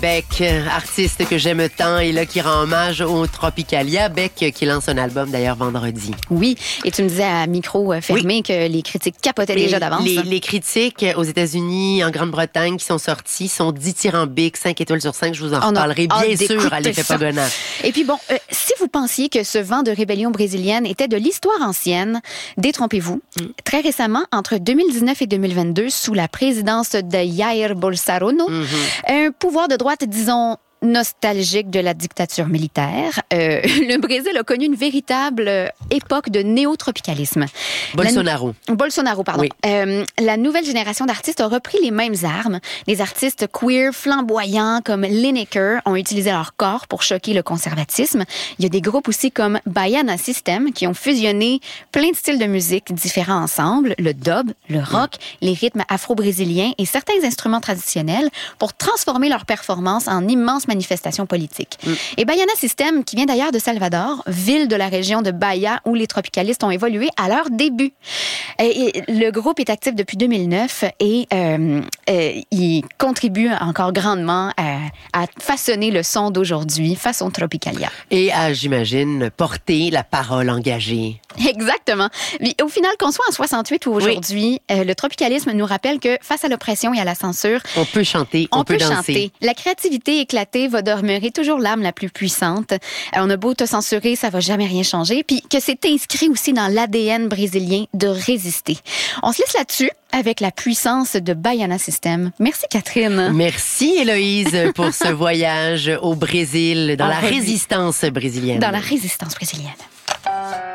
Beck, artiste que j'aime tant et là qui rend hommage au Tropicalia. Beck qui lance un album d'ailleurs vendredi. Oui, et tu me disais à micro fermé que les critiques capotaient déjà d'avance. Les critiques aux États-Unis, en Grande-Bretagne qui sont sorties sont dithyrambiques, 5 étoiles sur 5. Je vous en reparlerai bien sûr à l'effet Pagona. Et puis bon, si vous pensiez que ce vent de rébellion brésilienne était de l'histoire ancienne, détrompez-vous. Très récemment, entre 2019 et 2022, sous la présidence de Jair Bolsonaro, un pouvoir de droite, disons, nostalgique de la dictature militaire, le Brésil a connu une véritable époque de néotropicalisme. Bolsonaro, pardon. Oui. La nouvelle génération d'artistes a repris les mêmes armes. Les artistes queer flamboyants comme Lineker ont utilisé leur corps pour choquer le conservatisme. Il y a des groupes aussi comme Baiana System qui ont fusionné plein de styles de musique différents ensemble, le dub, le rock, les rythmes afro-brésiliens et certains instruments traditionnels pour transformer leur performance en immense manifestation politique. Et Baiana System, qui vient d'ailleurs de Salvador, ville de la région de Bahia où les tropicalistes ont évolué à leur début. Et le groupe est actif depuis 2009 et il contribue encore grandement à façonner le son d'aujourd'hui, façon Tropicalia. Et à, j'imagine, porter la parole engagée. Exactement. Mais au final, qu'on soit en 68 ou aujourd'hui, le tropicalisme nous rappelle que face à l'oppression et à la censure, on peut chanter, on peut danser. Chanter. La créativité éclatée va demeurer toujours l'arme la plus puissante. On a beau te censurer, ça va jamais rien changer. Puis que c'est inscrit aussi dans l'ADN brésilien de résister. On se laisse là-dessus avec la puissance de Baiana System. Merci Catherine. Merci Héloïse pour ce voyage au Brésil, dans la résistance brésilienne. Dans la résistance brésilienne.